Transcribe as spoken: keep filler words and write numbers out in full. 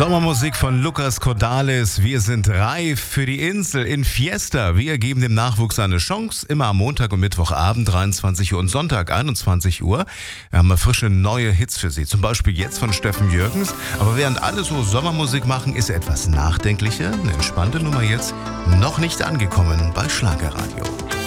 Sommermusik von Lucas Cordalis. Wir sind reif für die Insel in Fiesta. Wir geben dem Nachwuchs eine Chance. Immer am Montag und Mittwochabend, dreiundzwanzig Uhr und Sonntag, einundzwanzig Uhr. Wir haben mal frische neue Hits für Sie. Zum Beispiel jetzt von Steffen Jürgens. Aber während alle so Sommermusik machen, ist etwas nachdenklicher. Eine entspannte Nummer jetzt. Noch nicht angekommen bei Schlagerradio.